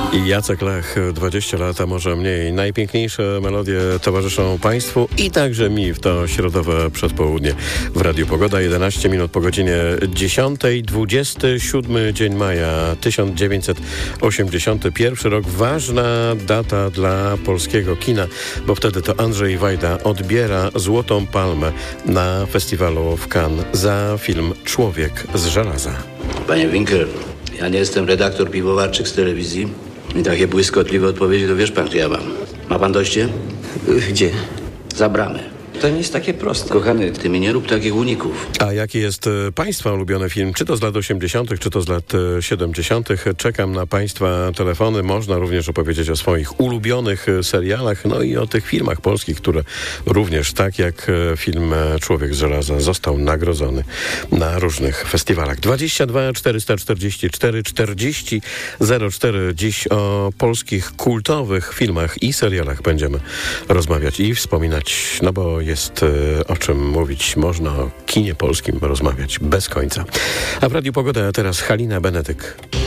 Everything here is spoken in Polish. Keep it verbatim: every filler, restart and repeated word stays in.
I Jacek Lech, dwadzieścia lat, a może mniej. Najpiękniejsze melodie towarzyszą Państwu i także mi w to środowe przedpołudnie w Radiu Pogoda. jedenaście minut po godzinie dziesiątej, dwudziesty siódmy dzień maja, tysiąc dziewięćset osiemdziesiąty pierwszy rok. Ważna data dla polskiego kina, bo wtedy to Andrzej Wajda odbiera Złotą Palmę na festiwalu w Cannes za film Człowiek z żelaza. Panie Winkler, ja nie jestem redaktor piwowarczyk z telewizji i takie błyskotliwe odpowiedzi to wiesz pan, gdzie ja mam. Ma pan dojście? Gdzie? Za bramę. To nie jest takie proste. Kochany, ty mi nie rób takich uników. A jaki jest e, Państwa ulubiony film? Czy to z lat osiemdziesiątych, czy to z lat e, siedemdziesiątych? Czekam na Państwa telefony. Można również opowiedzieć o swoich ulubionych e, serialach, no i o tych filmach polskich, które również, tak jak e, film e, Człowiek z żelaza, został nagrodzony na różnych festiwalach. dwadzieścia dwa czterysta czterdzieści cztery czterdzieści zero cztery. Dziś o polskich kultowych filmach i serialach będziemy rozmawiać i wspominać, no bo jest e, o czym mówić. Można o kinie polskim rozmawiać bez końca. A w Radiu Pogoda teraz Halina Benedyk.